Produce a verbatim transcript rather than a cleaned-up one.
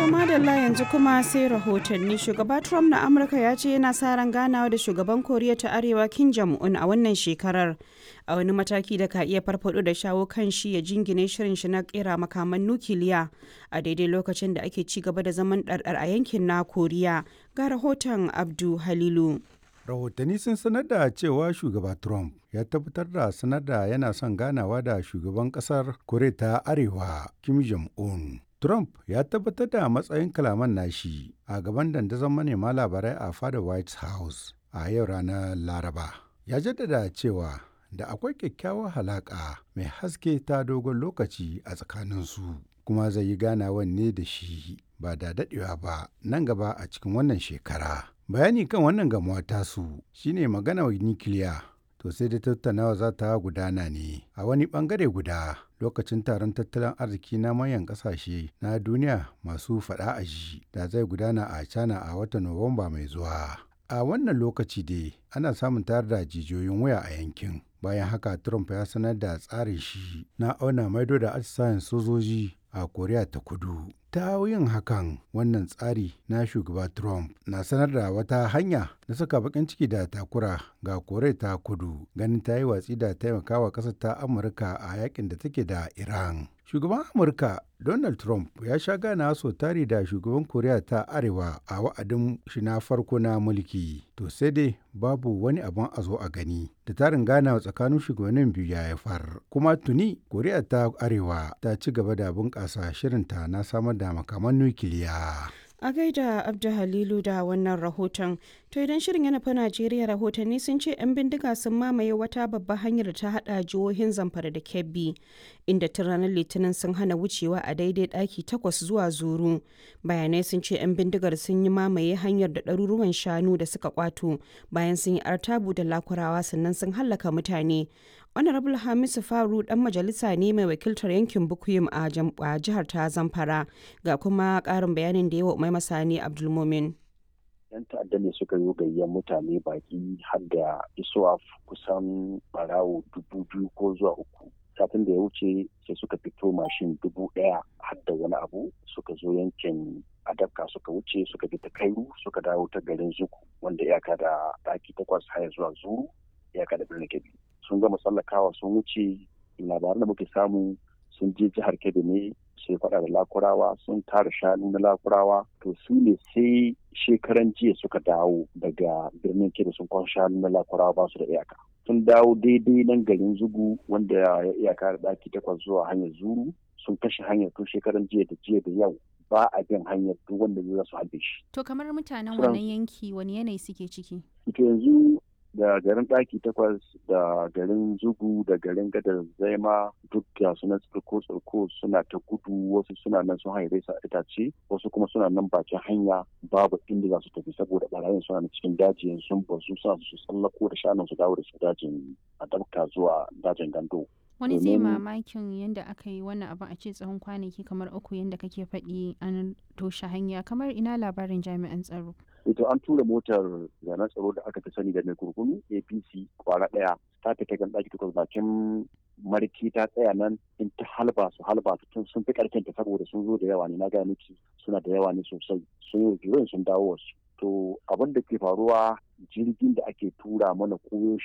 To madalla yanzu kuma sai rahotanni. Shugaba Trump na Amurka ya ce yana sa ran ganawa da shugaban Koriya ta Arewa Kim Jong-un a wannan shekarar, a wani mataki da ka iya farfado da shawo kan shi ya jingine shirin shi na kera makaman nukiliya a daidai lokacin da ake ci gaba da zaman ɗarɗar a yankin na Koriya. Ga rahoton Abdu Halilu. Rahotanni sun sanar da cewa shugaba Trump ya tabbatar da sanar da yana son ganawa da shugaban kasar Koriya ta Arewa Kim Jong-un. Trump ya tabbatar da matsayin kalaman nashi a gaban dandazon manema labarai a fadar White House a yau ranar Laraba. Ya jaddada cewa da akwai kyakkyawar halaƙa mai haske ta dogon lokaci a tsakaninsu, kuma zai yi ganawan ne da shi ba da daɗewa ba nan gaba a cikin wannan shekara. Bayani kan wannan gamuwa tasu shine magana nukiliya. To sai da tattaunawa za ta gudana ne a wani bangare guda lokacin taron tattalin arziki na manyan kasashe na duniya masu faɗa a ji da zai gudana a China a watan Nuwamba mai zuwa. A wannan lokaci dai ana samun tayar da jijiyoyin waya a yankin. Bayan haka Trump ya sanar da tsarin shi na auna maido da atisayen sojoji a Koriya ta Kudu. Ta yin hakan, wannan tsari na shugaba Trump na sanar da wata hanya na saka bakin ciki da takura ga Koriya ta Kudu, ganin ta yi watsi da taimakawa ƙasar ta Amurka a yakin da take da Iran. Shugaban Amurka Donald Trump ya sha gana sau tari da shugaban Koriya ta Arewa a wa'adin shi na farko na mulki. To sai dai babu wani abin a zo a gani da tarin ganawa tsakanin shugabannin biyu ya haifar. Kuma tuni Koriya ta Arewa ta ci gaba da bunƙasa shirinta na samar da makaman nukiliya. A gaida Abdu Halilu da wannan rahoton. To idan shirin yana fa Najeriya, rahotanni sun ce 'yan bindiga sun mamaye wata babbar hanyar da ta hada jihohin Zamfara da Kebbi, inda tun ranar Litinin sun hana wucewa a daidai ɗaki takwas zuwa Zuru. Bayanai sun ce 'yan bindigar sun yi mamaye hanyar da ɗaruruwan shanu da suka kwato bayan sun yi artabu da lakurawa, sannan sun hallaka mutane. Honorable Hamisu Faru dan majalisa ne mai wakiltar yankin Bukuyum a jihar ta Zamfara, ga kuma karin bayanin da yawa Umai Masani Abdulmumin. Yan ta'adda ne suka yi gayyan mutane baki har da isuwa kusan barawo dubu biyu ko zuwa uku. Satin da ya wuce sai suka fito mashin dubu ɗaya har da wani abu suka zo yankin Adabka suka wuce suka bi ta Kairu suka dawo ta garin Zuku wanda iyaka da ɗaki takwas haya zuwa Zuru iyaka da birnin Kebbi. Sun gama tsallakawa sun wuce, labaran da muke samu sun je jihar Kebbi ne sai faɗa da lakurawa, sun tara shanu na lakurawa, to su ne sai shekaran jiya suka dawo daga birnin Kebbi sun kwan shanu na lakurawa ba su da iyaka. Sun dawo daidai nan garin Zugu wanda ya iyaka da ɗaki takwas zuwa hanyar Zuru, sun kashe hanyar tun shekaran jiya da jiya da yau ba a bin hanyar duk wanda zai su halbe shi. To kamar mutanen wannan yanki wani yanayi suke ciki? To yanzu da garin ɗaki takwas da garin Zugu da garin Gadar Zaima duk da suna tsirko tsirko suna ta gudu, wasu suna nan sun haire sa itace, wasu kuma suna nan bakin hanya babu inda za su tafi saboda barayin suna na cikin daji sun bazu suna su tsallako da shanun su dawo da su dajin Adabka zuwa dajin Gando. Wani zai mamakin yadda aka yi wannan abin a ce tsawon kwanaki kamar uku yadda kake faɗi an toshe hanya, kamar ina labarin jami'an tsaro. Ito an tura motar zanen tsaro da aka fi sani da mai kurkunu A P C kwara ɗaya ta fita gan ɗaki takwas bakin marki ta tsaya nan in ta halba su halba tun sun fi ƙarfin ta saboda sun zo da yawa ne, na gaya miki suna da yawa ne sosai, sun yi sun dawo wasu. To abin da ke faruwa jirgin da ake tura mana koyo